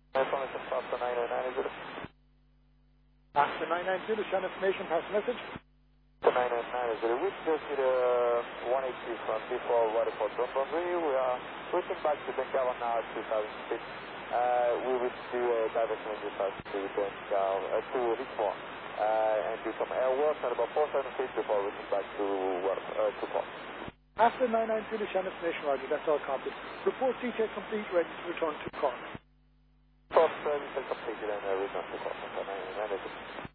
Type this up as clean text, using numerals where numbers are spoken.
Information after 990. After 990, show information, pass message. After 990, we just need a 180 from before Waterford Boundary. We are pushing back to Bengal now at 2006. We will do a diversion in 2006 to Richmond and do some airwork at about 4,000 feet before reaching back to port. After 990, show information, Roger, that's all copied. Report detail complete, ready to return to call. Report detail completed and return to call.